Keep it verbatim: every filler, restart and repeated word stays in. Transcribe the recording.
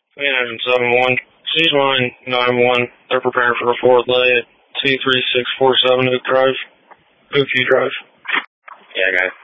Engine seven one. She's line nine one. They're preparing for a forward lay at two three six four seven Oak Drive. Oakview Drive. Yeah, I got it.